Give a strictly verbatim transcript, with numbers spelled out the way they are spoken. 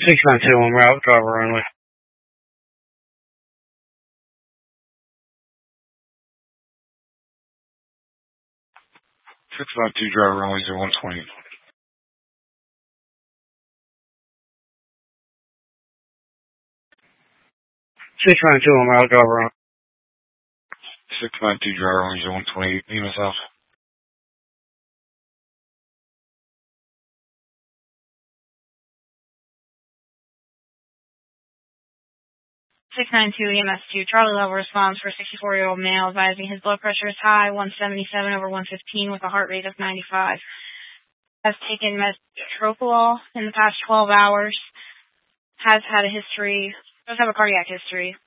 six nine two on route, driver only. six nine two, driver only, zero one twenty. six nine two on route, driver only. six nine two, driver only, zero one twenty, E M S South. six nine two E M S two, Charlie Level responds for a sixty-four-year-old male advising his blood pressure is high, one seventy-seven over one fifteen with a heart rate of ninety-five. Has taken metoprolol in the past twelve hours. Has had a history, does have a cardiac history.